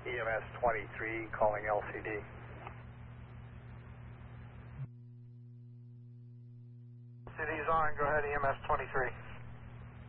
EMS 23 calling LCD. LCD's on, go ahead, EMS 23.